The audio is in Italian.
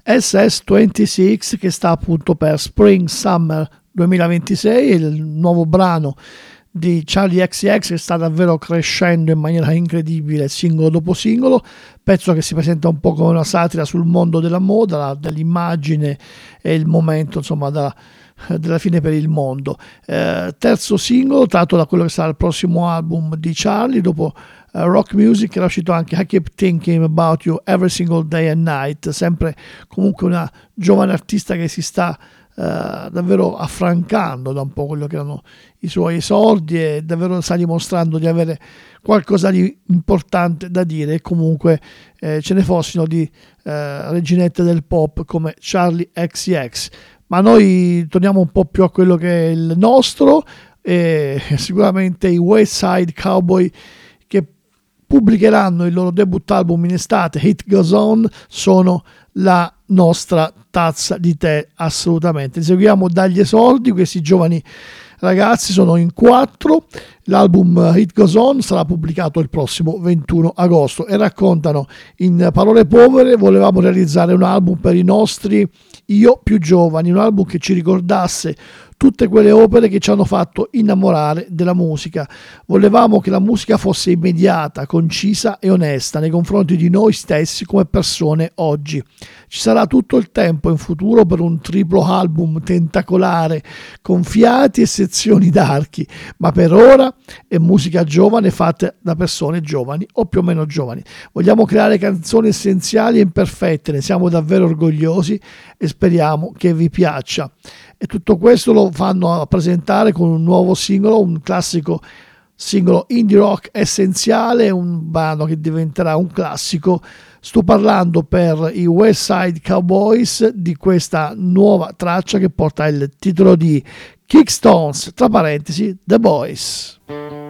SS26, che sta appunto per Spring Summer 2026, il nuovo brano di Charli XCX che sta davvero crescendo in maniera incredibile singolo dopo singolo, pezzo che si presenta un po' come una satira sul mondo della moda, dell'immagine e il momento insomma della fine per il mondo. Terzo singolo tratto da quello che sarà il prossimo album di Charli dopo Rock Music. Era uscito anche I Keep Thinking About You Every Single Day and Night, sempre comunque una giovane artista che si sta davvero affrancando da un po' quello che erano i suoi esordi e davvero sta dimostrando di avere qualcosa di importante da dire, e comunque ce ne fossero di reginette del pop come Charli XCX. Ma noi torniamo un po' più a quello che è il nostro, e sicuramente i West Side Cowboy, che pubblicheranno il loro debut album in estate, Hit Goes On, sono la nostra tazza di tè assolutamente. Li seguiamo dagli esordi. Questi giovani ragazzi sono in 4. L'album Hit Goes On sarà pubblicato il prossimo 21 agosto e raccontano in parole povere: volevamo realizzare un album per i nostri io più giovani, un album che ci ricordasse tutte quelle opere che ci hanno fatto innamorare della musica. Volevamo che la musica fosse immediata, concisa e onesta nei confronti di noi stessi come persone oggi. Ci sarà tutto il tempo in futuro per un triplo album tentacolare con fiati e sezioni d'archi, ma per ora è musica giovane fatta da persone giovani o più o meno giovani. Vogliamo creare canzoni essenziali e imperfette, ne siamo davvero orgogliosi e speriamo che vi piaccia. E tutto questo lo fanno presentare con un nuovo singolo, un classico singolo indie rock essenziale, un brano che diventerà un classico. Sto parlando per i West Side Cowboys di questa nuova traccia che porta il titolo di Kickstones, tra parentesi The Boys.